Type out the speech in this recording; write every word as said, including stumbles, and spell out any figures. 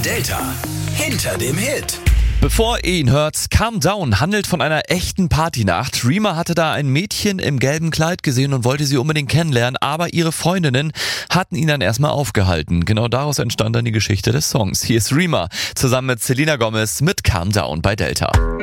Delta hinter dem Hit. Bevor ihr ihn hört, Calm Down handelt von einer echten Partynacht. Rema hatte da ein Mädchen im gelben Kleid gesehen und wollte sie unbedingt kennenlernen, aber ihre Freundinnen hatten ihn dann erstmal aufgehalten. Genau daraus entstand dann die Geschichte des Songs. Hier ist Rema zusammen mit Selena Gomez mit Calm Down bei Delta.